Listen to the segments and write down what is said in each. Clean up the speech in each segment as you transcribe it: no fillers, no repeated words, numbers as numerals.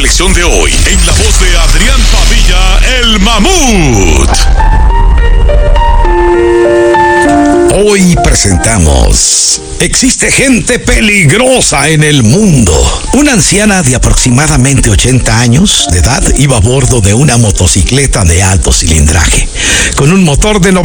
reflexión de hoy en la voz de Adrián Padilla, el Mamut. Hoy presentamos: existe gente peligrosa en el mundo. Una anciana de aproximadamente 80 años de edad iba a bordo de una motocicleta de alto cilindraje, con un motor de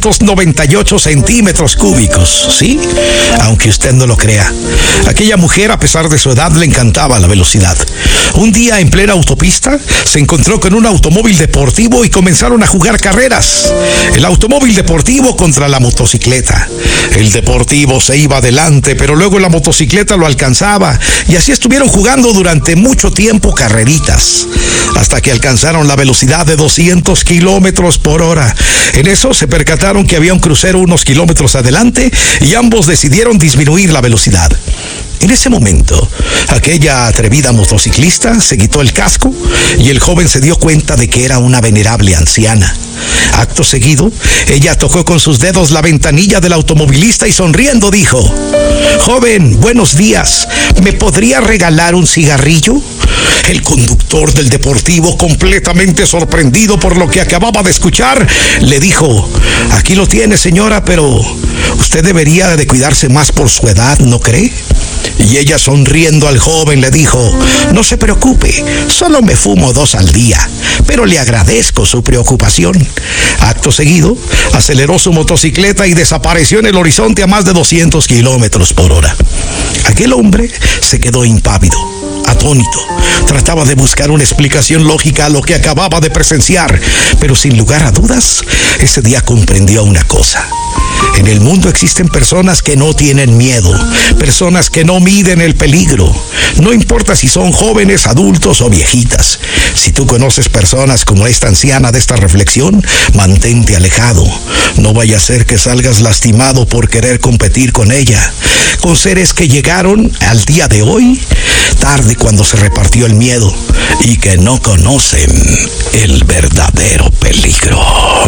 998 centímetros cúbicos, ¿sí? Aunque usted no lo crea, aquella mujer, a pesar de su edad, le encantaba la velocidad. Un día, en plena autopista, se encontró con un automóvil deportivo y comenzaron a jugar carreras. El automóvil deportivo contra la motocicleta. El deportivo se iba adelante, pero luego la motocicleta lo alcanzaba, y así estuvieron jugando durante mucho tiempo carreritas, hasta que alcanzaron la velocidad de 200 kilómetros por hora. En eso se percataron que había un crucero unos kilómetros adelante y ambos decidieron disminuir la velocidad. En ese momento, aquella atrevida motociclista se quitó el casco y el joven se dio cuenta de que era una venerable anciana. Acto seguido, ella tocó con sus dedos la ventanilla del automovilista y sonriendo dijo: «Joven, buenos días, ¿me podría regalar un cigarrillo?». El conductor del deportivo, completamente sorprendido por lo que acababa de escuchar, le dijo: «Aquí lo tiene, señora, pero usted debería de cuidarse más por su edad, ¿no cree?». Y ella, sonriendo al joven, le dijo: «No se preocupe, solo me fumo 2 al día, pero le agradezco su preocupación». Acto seguido, aceleró su motocicleta y desapareció en el horizonte a más de 200 kilómetros por hora. Aquel hombre se quedó impávido, atónito. Trataba de buscar una explicación lógica a lo que acababa de presenciar, pero sin lugar a dudas, ese día comprendió una cosa: en el mundo existen personas que no tienen miedo, personas que no miden el peligro. No importa si son jóvenes, adultos o viejitas. Si tú conoces personas como esta anciana de esta reflexión, mantente alejado. No vaya a ser que salgas lastimado por querer competir con ella, con seres que llegaron al día de hoy tarde, cuando se repartió el miedo, y que no conocen el verdadero peligro.